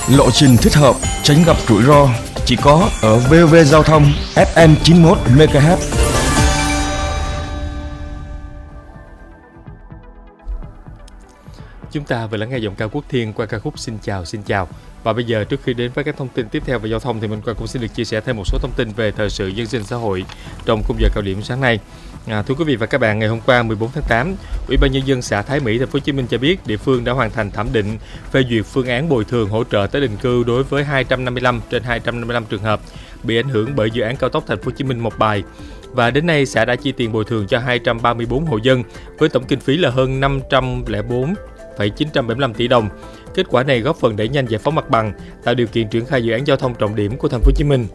Lộ trình thích hợp, tránh gặp rủi ro chỉ có ở VOV Giao thông FM 91 MHz. Chúng ta vừa lắng nghe giọng ca Quốc Thiên qua ca khúc Xin chào. Và bây giờ trước khi đến với các thông tin tiếp theo về giao thông thì Minh Quang cũng xin được chia sẻ thêm một số thông tin về thời sự dân sinh xã hội trong khung giờ cao điểm sáng nay. Thưa quý vị và các bạn, ngày hôm qua 14 tháng 8, Ủy ban nhân dân xã Thái Mỹ, thành phố Hồ Chí Minh cho biết địa phương đã hoàn thành thẩm định phê duyệt phương án bồi thường hỗ trợ tái định cư đối với 255 trên 255 trường hợp bị ảnh hưởng bởi dự án cao tốc thành phố Hồ Chí Minh Mộc Bài. Và đến nay xã đã chi tiền bồi thường cho 234 hộ dân với tổng kinh phí là hơn 504,975 tỷ đồng. Kết quả này góp phần đẩy nhanh giải phóng mặt bằng, tạo điều kiện triển khai dự án giao thông trọng điểm của thành phố Hồ Chí Minh.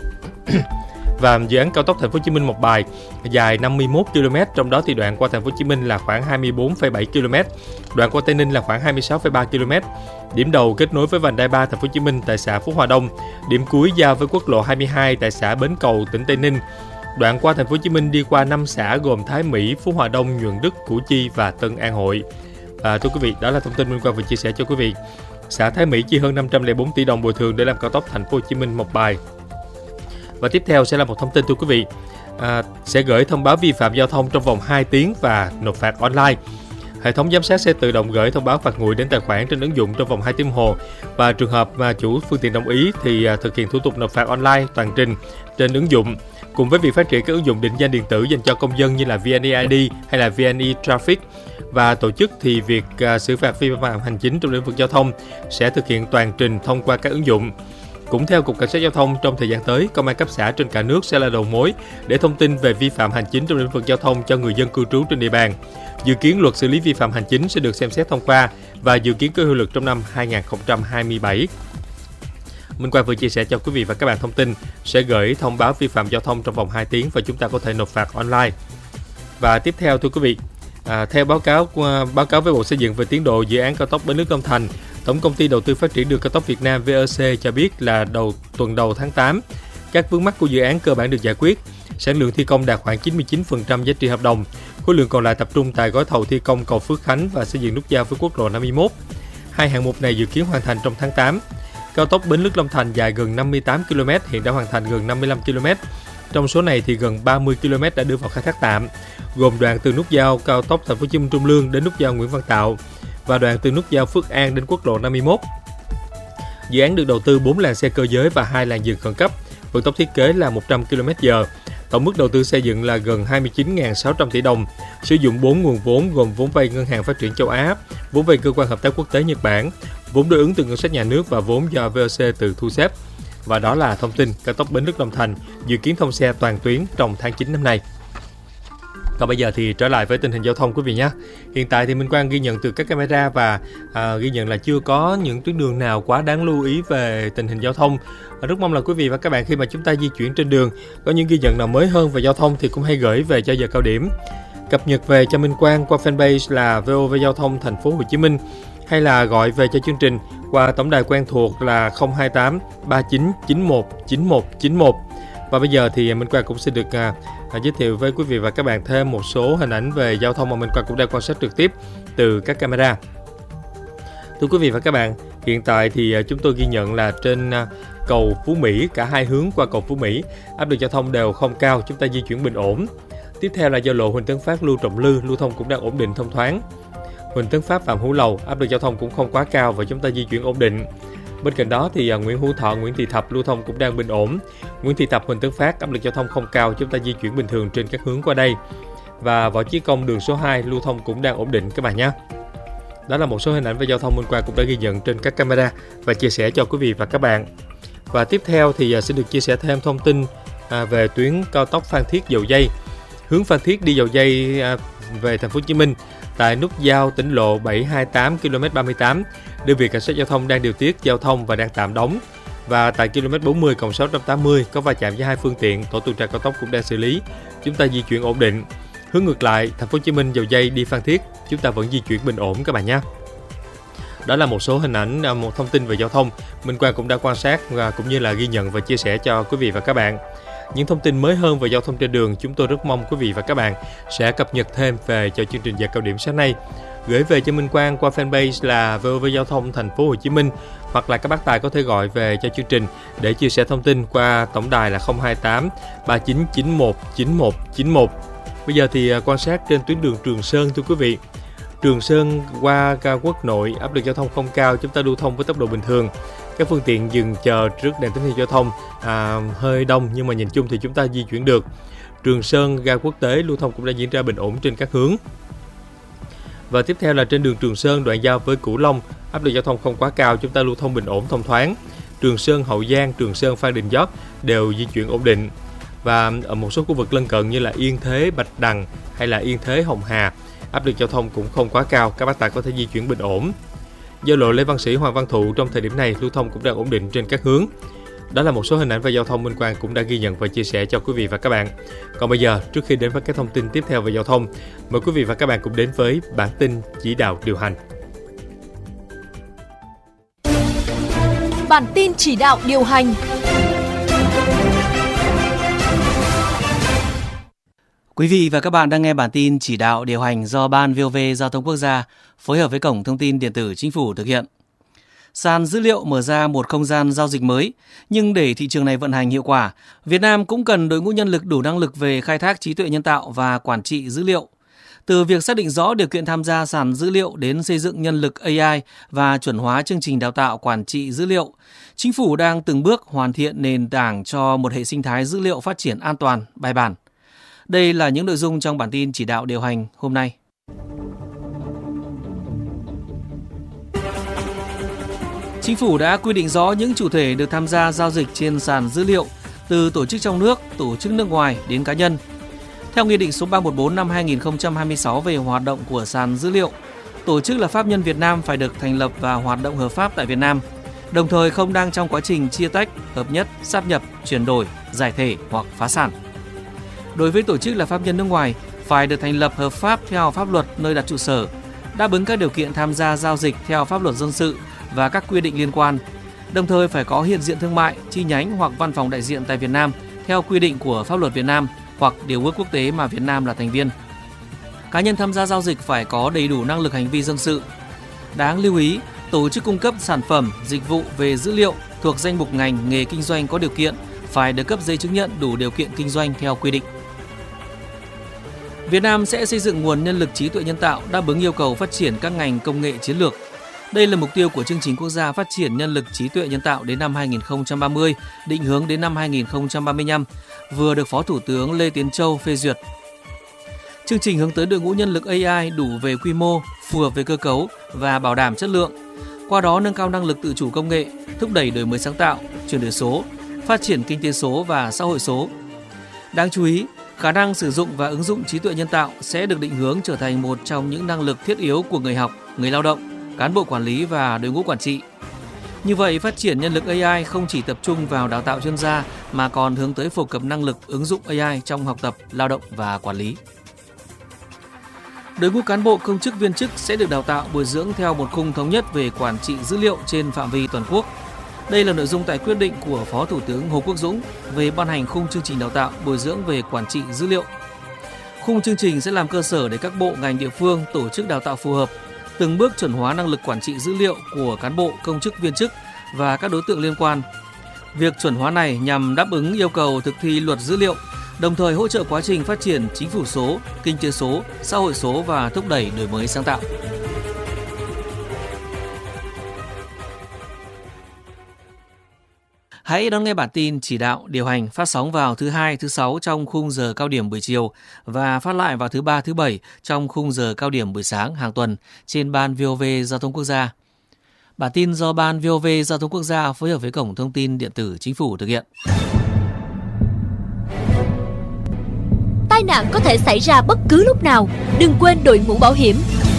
Và dự án cao tốc thành phố Hồ Chí Minh Mộc Bài dài 51 km, trong đó thì đoạn qua thành phố Hồ Chí Minh là khoảng 24,7 km, đoạn qua Tây Ninh là khoảng 26,3 km. Điểm đầu kết nối với vành đai 3 thành phố Hồ Chí Minh tại xã Phú Hòa Đông, điểm cuối giao với quốc lộ 22 tại xã Bến Cầu, tỉnh Tây Ninh. Đoạn qua thành phố Hồ Chí Minh đi qua 5 xã gồm Thái Mỹ, Phú Hòa Đông, Nhuận Đức, Củ Chi và Tân An Hội. Thưa quý vị, đó là thông tin Minh Quang vừa chia sẻ cho quý vị. Xã Thái Mỹ chi hơn 504 tỷ đồng bồi thường để làm cao tốc thành phố Hồ Chí Minh Mộc Bài. Và tiếp theo sẽ là một thông tin thưa quý vị, sẽ gửi thông báo vi phạm giao thông trong vòng 2 tiếng và nộp phạt online. Hệ thống giám sát sẽ tự động gửi thông báo phạt nguội đến tài khoản trên ứng dụng trong vòng 2 tiếng đồng hồ, và trường hợp mà chủ phương tiện đồng ý thì thực hiện thủ tục nộp phạt online toàn trình trên ứng dụng. Cùng với việc phát triển các ứng dụng định danh điện tử dành cho công dân như là VNeID hay là VNeTraffic, và tổ chức thì việc xử phạt vi phạm hành chính trong lĩnh vực giao thông sẽ thực hiện toàn trình thông qua các ứng dụng. Cũng theo Cục Cảnh sát Giao thông, trong thời gian tới, công an cấp xã trên cả nước sẽ là đầu mối để thông tin về vi phạm hành chính trong lĩnh vực giao thông cho người dân cư trú trên địa bàn. Dự kiến luật xử lý vi phạm hành chính sẽ được xem xét thông qua và dự kiến có hiệu lực trong năm 2027. Minh Quang vừa chia sẻ cho quý vị và các bạn thông tin sẽ gửi thông báo vi phạm giao thông trong vòng 2 tiếng và chúng ta có thể nộp phạt online. Và tiếp theo thưa quý vị, theo báo cáo với Bộ Xây dựng về tiến độ dự án cao tốc Bến Lức Long Thành, Tổng công ty Đầu tư Phát triển Đường cao tốc Việt Nam VOC cho biết là tuần đầu tháng 8, các vướng mắc của dự án cơ bản được giải quyết, sản lượng thi công đạt khoảng 99% giá trị hợp đồng, khối lượng còn lại tập trung tại gói thầu thi công cầu Phước Khánh và xây dựng nút giao với quốc lộ 51. Hai hạng mục này dự kiến hoàn thành trong tháng 8. Cao tốc Bến Lức Long Thành dài gần 58 km, hiện đã hoàn thành gần 55 km. Trong số này thì gần 30 km đã đưa vào khai thác tạm, gồm đoạn từ nút giao cao tốc Thành phố Hồ Chí Minh Trung Lương đến nút giao Nguyễn Văn Tạo và đoạn từ nút giao Phước An đến quốc lộ 51. Dự án được đầu tư 4 làn xe cơ giới và 2 làn dừng khẩn cấp, vận tốc thiết kế là 100 km/h. Tổng mức đầu tư xây dựng là gần 29.600 tỷ đồng, sử dụng 4 nguồn vốn gồm vốn vay Ngân hàng Phát triển Châu Á, vốn vay Cơ quan Hợp tác Quốc tế Nhật Bản, vốn đối ứng từ ngân sách nhà nước và vốn do VOC tự thu xếp. Và đó là thông tin cao tốc Bến Lức Long Thành dự kiến thông xe toàn tuyến trong tháng 9 năm nay. Còn bây giờ thì trở lại với tình hình giao thông quý vị nhé. Hiện tại thì Minh Quang ghi nhận từ các camera và ghi nhận là chưa có những tuyến đường nào quá đáng lưu ý về tình hình giao thông. Rất mong là quý vị và các bạn khi mà chúng ta di chuyển trên đường có những ghi nhận nào mới hơn về giao thông thì cũng hãy gửi về cho giờ cao điểm. Cập nhật về cho Minh Quang qua fanpage là VOV Giao thông Thành phố Hồ Chí Minh, hay là gọi về cho chương trình qua tổng đài quen thuộc là 028 39 91 91 91. Và bây giờ thì Minh Quang cũng sẽ được giới thiệu với quý vị và các bạn thêm một số hình ảnh về giao thông mà Minh Quang cũng đang quan sát trực tiếp từ các camera. Thưa quý vị và các bạn, hiện tại thì chúng tôi ghi nhận là trên cầu Phú Mỹ, cả hai hướng qua cầu Phú Mỹ, áp lực giao thông đều không cao, chúng ta di chuyển bình ổn. Tiếp theo là giao lộ Huỳnh Tấn Phát, Lưu Trọng Lư, lưu thông cũng đang ổn định thông thoáng. Huỳnh Tấn Phát, Phạm Hữu Lầu, áp lực giao thông cũng không quá cao và chúng ta di chuyển ổn định. Bên cạnh đó thì Nguyễn Hữu Thọ, Nguyễn Thị Thập lưu thông cũng đang bình ổn. Nguyễn Thị Thập, Huỳnh Tấn Phát, áp lực giao thông không cao, chúng ta di chuyển bình thường trên các hướng qua đây. Và Võ Chí Công, đường số 2 lưu thông cũng đang ổn định các bạn nhé. Đó là một số hình ảnh về giao thông Minh Quang cũng đã ghi nhận trên các camera và chia sẻ cho quý vị và các bạn. Và tiếp theo thì sẽ được chia sẻ thêm thông tin về tuyến cao tốc Phan Thiết - Dầu Giây. Hướng Phan Thiết đi Dầu Giây về thành phố Hồ Chí Minh tại nút giao tỉnh lộ 728 km 38, đơn vị cảnh sát giao thông đang điều tiết giao thông và đang tạm đóng. Và tại km 40+680 có va chạm với hai phương tiện, tổ tuần tra cao tốc cũng đang xử lý. Chúng ta di chuyển ổn định. Hướng ngược lại, thành phố Hồ Chí Minh Dầu Giây đi Phan Thiết, chúng ta vẫn di chuyển bình ổn các bạn nhé. Đó là một số hình ảnh, một thông tin về giao thông Minh Quang cũng đã quan sát và cũng như là ghi nhận và chia sẻ cho quý vị và các bạn. Những thông tin mới hơn về giao thông trên đường chúng tôi rất mong quý vị và các bạn sẽ cập nhật thêm về cho chương trình giờ cao điểm sáng nay. gửi về cho Minh Quang qua fanpage là VOV Giao thông Thành phố Hồ Chí Minh, hoặc là các bác tài có thể gọi về cho chương trình để chia sẻ thông tin qua tổng đài là 028 3991 9191. Bây giờ thì quan sát trên tuyến đường Trường Sơn, thưa quý vị. Trường Sơn qua cao quốc nội, áp lực giao thông không cao, chúng ta lưu thông với tốc độ bình thường. Các phương tiện dừng chờ trước đèn tín hiệu giao thông hơi đông, nhưng mà nhìn chung thì chúng ta di chuyển được. Trường Sơn ga quốc tế lưu thông cũng đã diễn ra bình ổn trên các hướng. Và tiếp theo là trên đường Trường Sơn đoạn giao với Cửu Long, áp lực giao thông không quá cao, chúng ta lưu thông bình ổn thông thoáng. Trường Sơn Hậu Giang, Trường Sơn Phan Đình Giót đều di chuyển ổn định. Và ở một số khu vực lân cận như là Yên Thế, Bạch Đằng hay là Yên Thế, Hồng Hà, áp lực giao thông cũng không quá cao, các bác tài có thể di chuyển bình ổn. Giao lộ Lê Văn Sĩ, Hoàng Văn Thụ trong thời điểm này lưu thông cũng đang ổn định trên các hướng. Đó là một số hình ảnh về giao thông Minh Quang cũng đã ghi nhận và chia sẻ cho quý vị và các bạn. Còn bây giờ, trước khi đến với các thông tin tiếp theo về giao thông, mời quý vị và các bạn cùng đến với bản tin chỉ đạo điều hành. Bản tin chỉ đạo điều hành. Quý vị và các bạn đang nghe bản tin chỉ đạo điều hành do Ban VOV Giao thông Quốc gia phối hợp với Cổng Thông tin Điện tử Chính phủ thực hiện. Sàn dữ liệu mở ra một không gian giao dịch mới, nhưng để thị trường này vận hành hiệu quả, Việt Nam cũng cần đội ngũ nhân lực đủ năng lực về khai thác trí tuệ nhân tạo và quản trị dữ liệu. Từ việc xác định rõ điều kiện tham gia sàn dữ liệu đến xây dựng nhân lực AI và chuẩn hóa chương trình đào tạo quản trị dữ liệu, Chính phủ đang từng bước hoàn thiện nền tảng cho một hệ sinh thái dữ liệu phát triển an toàn, bài bản. Đây là những nội dung trong bản tin chỉ đạo điều hành hôm nay. Chính phủ đã quy định rõ những chủ thể được tham gia giao dịch trên sàn dữ liệu, từ tổ chức trong nước, tổ chức nước ngoài đến cá nhân. Theo Nghị định số 314 năm 2026 về hoạt động của sàn dữ liệu, tổ chức là pháp nhân Việt Nam phải được thành lập và hoạt động hợp pháp tại Việt Nam, đồng thời không đang trong quá trình chia tách, hợp nhất, sáp nhập, chuyển đổi, giải thể hoặc phá sản. Đối với tổ chức là pháp nhân nước ngoài, phải được thành lập hợp pháp theo pháp luật nơi đặt trụ sở, đáp ứng các điều kiện tham gia giao dịch theo pháp luật dân sự và các quy định liên quan, đồng thời phải có hiện diện thương mại, chi nhánh hoặc văn phòng đại diện tại Việt Nam theo quy định của pháp luật Việt Nam hoặc điều ước quốc tế mà Việt Nam là thành viên. Cá nhân tham gia giao dịch phải có đầy đủ năng lực hành vi dân sự. Đáng lưu ý, tổ chức cung cấp sản phẩm, dịch vụ về dữ liệu thuộc danh mục ngành nghề kinh doanh có điều kiện phải được cấp giấy chứng nhận đủ điều kiện kinh doanh theo quy định. Việt Nam sẽ xây dựng nguồn nhân lực trí tuệ nhân tạo đáp ứng yêu cầu phát triển các ngành công nghệ chiến lược. Đây là mục tiêu của chương trình quốc gia phát triển nhân lực trí tuệ nhân tạo đến năm 2030, định hướng đến năm 2035, vừa được Phó Thủ tướng Lê Tiến Châu phê duyệt. Chương trình hướng tới đội ngũ nhân lực AI đủ về quy mô, phù hợp về cơ cấu và bảo đảm chất lượng, qua đó nâng cao năng lực tự chủ công nghệ, thúc đẩy đổi mới sáng tạo, chuyển đổi số, phát triển kinh tế số và xã hội số. Đáng chú ý, khả năng sử dụng và ứng dụng trí tuệ nhân tạo sẽ được định hướng trở thành một trong những năng lực thiết yếu của người học, người lao động, cán bộ quản lý và đội ngũ quản trị. Như vậy, phát triển nhân lực AI không chỉ tập trung vào đào tạo chuyên gia mà còn hướng tới phổ cập năng lực ứng dụng AI trong học tập, lao động và quản lý. Đội ngũ cán bộ công chức viên chức sẽ được đào tạo bồi dưỡng theo một khung thống nhất về quản trị dữ liệu trên phạm vi toàn quốc. Đây là nội dung tại quyết định của Phó Thủ tướng Hồ Quốc Dũng về ban hành khung chương trình đào tạo bồi dưỡng về quản trị dữ liệu. Khung chương trình sẽ làm cơ sở để các bộ ngành địa phương tổ chức đào tạo phù hợp, từng bước chuẩn hóa năng lực quản trị dữ liệu của cán bộ, công chức, viên chức và các đối tượng liên quan. Việc chuẩn hóa này nhằm đáp ứng yêu cầu thực thi luật dữ liệu, đồng thời hỗ trợ quá trình phát triển chính phủ số, kinh tế số, xã hội số và thúc đẩy đổi mới sáng tạo. Hãy đón nghe bản tin chỉ đạo điều hành phát sóng vào thứ Hai, thứ Sáu trong khung giờ cao điểm buổi chiều và phát lại vào thứ Ba, thứ Bảy trong khung giờ cao điểm buổi sáng hàng tuần trên Ban VOV Giao thông Quốc gia. Bản tin do Ban VOV Giao thông Quốc gia phối hợp với Cổng Thông tin Điện tử Chính phủ thực hiện. Tai nạn có thể xảy ra bất cứ lúc nào. Đừng quên đội mũ bảo hiểm.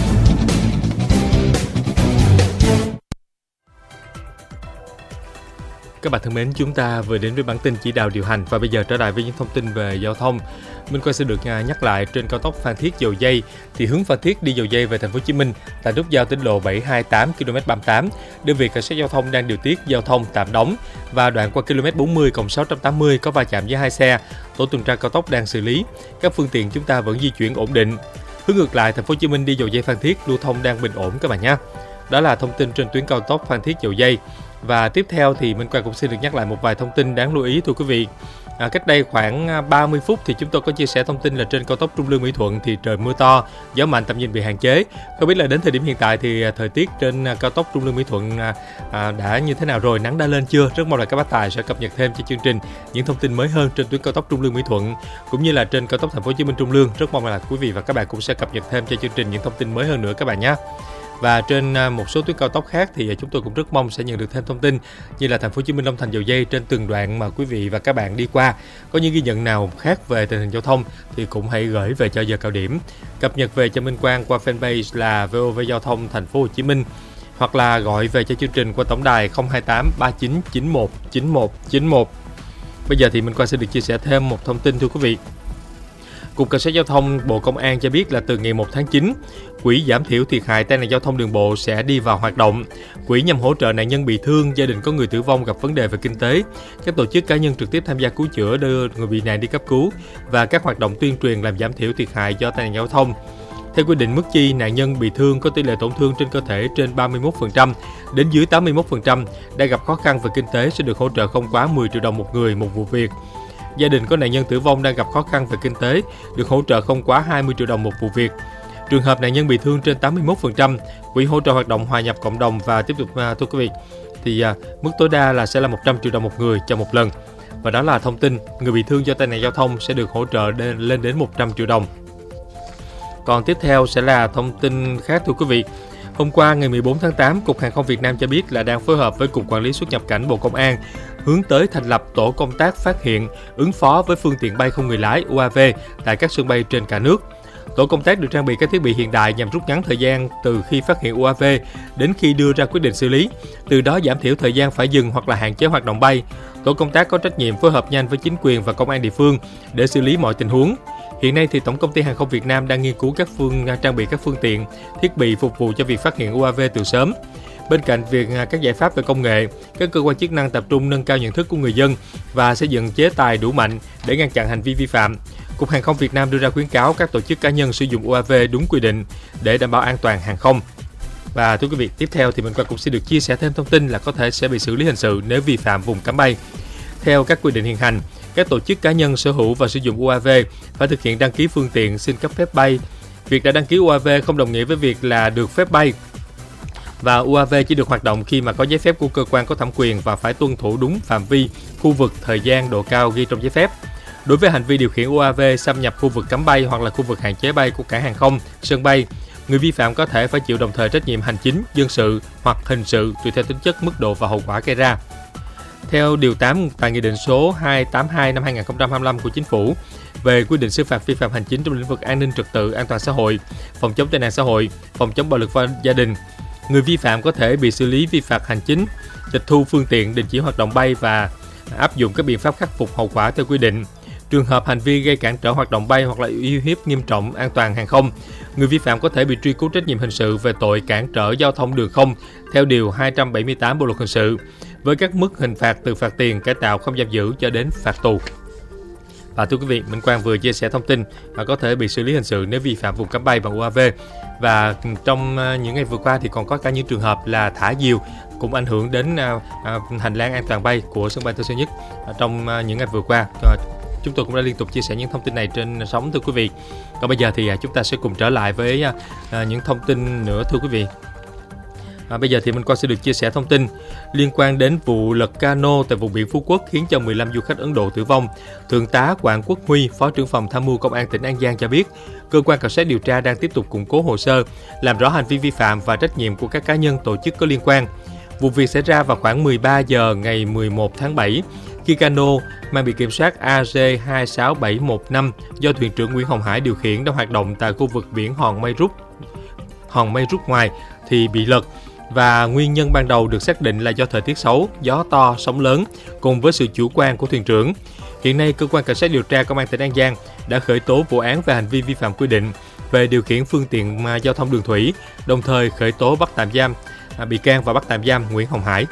Các bạn thân mến, chúng ta vừa đến với bản tin chỉ đạo điều hành và bây giờ trở lại với những thông tin về giao thông. Minh Quang sẽ được nhắc lại trên cao tốc Phan Thiết - Dầu Giây thì hướng Phan Thiết đi Dầu Giây về thành phố Hồ Chí Minh tại nút giao tỉnh lộ 728 km 38, đơn vị cảnh sát giao thông đang điều tiết giao thông tạm đóng và đoạn qua km 40+680 có va chạm với hai xe, tổ tuần tra cao tốc đang xử lý. Các phương tiện chúng ta vẫn di chuyển ổn định. Hướng ngược lại, thành phố Hồ Chí Minh đi Dầu Giây Phan Thiết lưu thông đang bình ổn các bạn nhé. Đó là thông tin trên tuyến cao tốc Phan Thiết Dầu Giây. Và tiếp theo thì Minh Quang cũng xin được nhắc lại một vài thông tin đáng lưu ý thưa quý vị. Cách đây khoảng 30 phút thì chúng tôi có chia sẻ thông tin là trên cao tốc Trung Lương Mỹ Thuận thì trời mưa to, gió mạnh, tầm nhìn bị hạn chế. Không biết là đến thời điểm hiện tại thì thời tiết trên cao tốc Trung Lương Mỹ Thuận đã như thế nào rồi, nắng đã lên chưa? Rất mong là các bác tài sẽ cập nhật thêm cho chương trình những thông tin mới hơn trên tuyến cao tốc Trung Lương Mỹ Thuận cũng như là trên cao tốc Thành phố Hồ Chí Minh Trung Lương. Rất mong là quý vị và các bạn cũng sẽ cập nhật thêm cho chương trình những thông tin mới hơn nữa các bạn nhé. Và trên một số tuyến cao tốc khác thì chúng tôi cũng rất mong sẽ nhận được thêm thông tin như là Thành phố Hồ Chí Minh Long Thành Dầu Giây trên từng đoạn mà quý vị và các bạn đi qua. Có những ghi nhận nào khác về tình hình giao thông thì cũng hãy gửi về cho giờ cao điểm, cập nhật về cho Minh Quang qua fanpage là VOV Giao thông Thành phố Hồ Chí Minh hoặc là gọi về cho chương trình qua tổng đài 028 39 91 91 91. Bây giờ thì Minh Quang sẽ được chia sẻ thêm một thông tin thưa quý vị. Cục Cảnh sát Giao thông Bộ Công an cho biết là từ ngày 1 tháng 9, Quỹ giảm thiểu thiệt hại tai nạn giao thông đường bộ sẽ đi vào hoạt động. Quỹ nhằm hỗ trợ nạn nhân bị thương, gia đình có người tử vong gặp vấn đề về kinh tế, các tổ chức cá nhân trực tiếp tham gia cứu chữa đưa người bị nạn đi cấp cứu và các hoạt động tuyên truyền làm giảm thiểu thiệt hại do tai nạn giao thông. Theo quy định, mức chi nạn nhân bị thương có tỷ lệ tổn thương trên cơ thể trên 31% đến dưới 81% đang gặp khó khăn về kinh tế sẽ được hỗ trợ không quá 10 triệu đồng một người một vụ việc. Gia đình có nạn nhân tử vong đang gặp khó khăn về kinh tế được hỗ trợ không quá 20 triệu đồng một vụ việc. Trường hợp nạn nhân bị thương trên 81%, quỹ hỗ trợ hoạt động hòa nhập cộng đồng và tiếp tục thưa quý vị thì mức tối đa là sẽ là 100 triệu đồng một người cho một lần. Và đó là thông tin người bị thương do tai nạn giao thông sẽ được hỗ trợ lên đến 100 triệu đồng. Còn tiếp theo sẽ là thông tin khác thưa quý vị. Hôm qua ngày 14 tháng 8, Cục Hàng không Việt Nam cho biết là đang phối hợp với Cục Quản lý xuất nhập cảnh Bộ Công an hướng tới thành lập tổ công tác phát hiện, ứng phó với phương tiện bay không người lái UAV tại các sân bay trên cả nước. Tổ công tác được trang bị các thiết bị hiện đại nhằm rút ngắn thời gian từ khi phát hiện UAV đến khi đưa ra quyết định xử lý, từ đó giảm thiểu thời gian phải dừng hoặc là hạn chế hoạt động bay. Tổ công tác có trách nhiệm phối hợp nhanh với chính quyền và công an địa phương để xử lý mọi tình huống. Hiện nay thì Tổng công ty Hàng không Việt Nam đang nghiên cứu trang bị các phương tiện, thiết bị phục vụ cho việc phát hiện UAV từ sớm. Bên cạnh việc các giải pháp về công nghệ, các cơ quan chức năng tập trung nâng cao nhận thức của người dân và xây dựng chế tài đủ mạnh để ngăn chặn hành vi vi phạm. Cục Hàng không Việt Nam đưa ra khuyến cáo các tổ chức cá nhân sử dụng UAV đúng quy định để đảm bảo an toàn hàng không. Và thưa quý vị, tiếp theo thì mình cũng sẽ được chia sẻ thêm thông tin là có thể sẽ bị xử lý hình sự nếu vi phạm vùng cấm bay. Theo các quy định hiện hành, các tổ chức cá nhân sở hữu và sử dụng UAV phải thực hiện đăng ký phương tiện xin cấp phép bay. Việc đã đăng ký UAV không đồng nghĩa với việc là được phép bay. Và UAV chỉ được hoạt động khi mà có giấy phép của cơ quan có thẩm quyền và phải tuân thủ đúng phạm vi, khu vực, thời gian, độ cao ghi trong giấy phép. Đối với hành vi điều khiển UAV xâm nhập khu vực cấm bay hoặc là khu vực hạn chế bay của cảng hàng không, sân bay, người vi phạm có thể phải chịu đồng thời trách nhiệm hành chính, dân sự hoặc hình sự tùy theo tính chất, mức độ và hậu quả gây ra. Theo Điều 8 tại Nghị định số 282 năm 2025 của Chính phủ về quy định xử phạt vi phạm hành chính trong lĩnh vực an ninh trật tự, an toàn xã hội, phòng chống tệ nạn xã hội, phòng chống bạo lực và gia đình, người vi phạm có thể bị xử lý vi phạm hành chính, tịch thu phương tiện, đình chỉ hoạt động bay và áp dụng các biện pháp khắc phục hậu quả theo quy định. Trường hợp hành vi gây cản trở hoạt động bay hoặc là uy hiếp nghiêm trọng an toàn hàng không, người vi phạm có thể bị truy cứu trách nhiệm hình sự về tội cản trở giao thông đường không theo Điều 278 Bộ luật hình sự, với các mức hình phạt từ phạt tiền, cải tạo không giam giữ cho đến phạt tù. Và thưa quý vị, Minh Quang vừa chia sẻ thông tin có thể bị xử lý hình sự nếu vi phạm vùng cấm bay bằng UAV. Và trong những ngày vừa qua thì còn có cả những trường hợp là thả diều cũng ảnh hưởng đến hành lang an toàn bay của sân bay Tân Sơn Nhất trong những ngày vừa qua. Chúng tôi cũng đã liên tục chia sẻ những thông tin này trên sóng thưa quý vị. Còn bây giờ thì chúng ta sẽ cùng trở lại với những thông tin nữa thưa quý vị. Bây giờ thì Minh Quang sẽ được chia sẻ thông tin liên quan đến vụ lật cano tại vùng biển Phú Quốc khiến cho 15 du khách Ấn Độ tử vong. Thượng tá Quảng Quốc Huy, Phó trưởng phòng tham mưu Công an tỉnh An Giang cho biết, cơ quan cảnh sát điều tra đang tiếp tục củng cố hồ sơ, làm rõ hành vi vi phạm và trách nhiệm của các cá nhân, tổ chức có liên quan. Vụ việc xảy ra vào khoảng 13 giờ ngày 11 tháng 7 khi cano mang biển kiểm soát AG26715 do thuyền trưởng Nguyễn Hồng Hải điều khiển đang hoạt động tại khu vực biển Hòn Mây Rút ngoài thì bị lật. Và nguyên nhân ban đầu được xác định là do thời tiết xấu, gió to, sóng lớn cùng với sự chủ quan của thuyền trưởng. Hiện nay, cơ quan cảnh sát điều tra Công an tỉnh An Giang đã khởi tố vụ án về hành vi vi phạm quy định về điều khiển phương tiện giao thông đường thủy, đồng thời khởi tố bắt tạm giam bị can và bắt tạm giam Nguyễn Hồng Hải.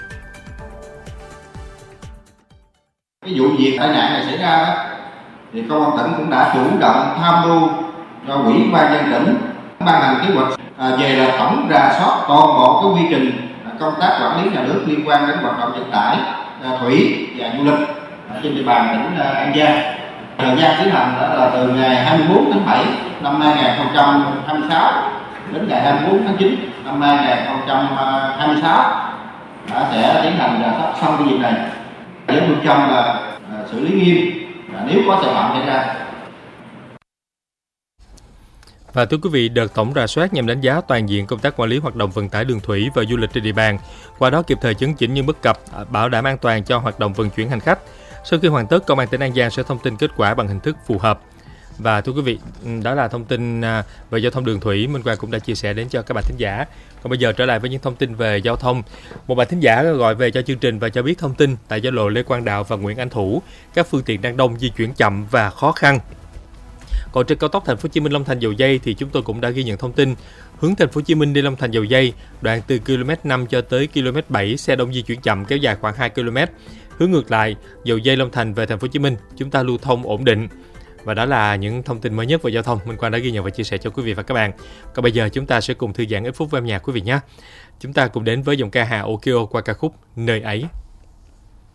Cái vụ việc tai nạn này xảy ra thì Công an tỉnh cũng đã chủ động tham mưu do Ủy ban nhân dân tỉnh ban hành kế hoạch về là tổng rà soát toàn bộ cái quy trình công tác quản lý nhà nước liên quan đến hoạt động vận tải thủy và du lịch trên địa bàn tỉnh An Giang. Thời gian tiến hành đó là từ ngày 24 tháng 7 năm 2026 đến ngày 24 tháng 9 năm 2026 sẽ tiến hành rà soát xong cái việc này với phương châm là xử lý nghiêm nếu có sai phạm xảy ra. Và thưa quý vị, đợt tổng rà soát nhằm đánh giá toàn diện công tác quản lý hoạt động vận tải đường thủy và du lịch trên địa bàn, qua đó kịp thời chấn chỉnh những bất cập, bảo đảm an toàn cho hoạt động vận chuyển hành khách. Sau khi hoàn tất, Công an tỉnh An Giang sẽ thông tin kết quả bằng hình thức phù hợp. Và thưa quý vị, đó là thông tin về giao thông đường thủy Minh Quang cũng đã chia sẻ đến cho các bạn thính giả. Còn bây giờ trở lại với những thông tin về giao thông. Một bạn thính giả gọi về cho chương trình và cho biết thông tin tại giao lộ Lê Quang Đạo và Nguyễn Anh Thủ, các phương tiện đang đông, di chuyển chậm và khó khăn. Còn trên cao tốc Thành phố Hồ Chí Minh Long Thành Dầu Giây thì chúng tôi cũng đã ghi nhận thông tin hướng Thành phố Hồ Chí Minh đi Long Thành Dầu Giây, đoạn từ km 5 cho tới km 7 xe đông di chuyển chậm kéo dài khoảng 2 km. Hướng ngược lại, Dầu Giây Long Thành về Thành phố Hồ Chí Minh, chúng ta lưu thông ổn định. Và đó là những thông tin mới nhất về giao thông Minh Quang đã ghi nhận và chia sẻ cho quý vị và các bạn. Còn bây giờ chúng ta sẽ cùng thư giãn ít phút với âm nhạc quý vị nhé. Chúng ta cùng đến với giọng ca Hà Okio qua ca khúc Nơi ấy.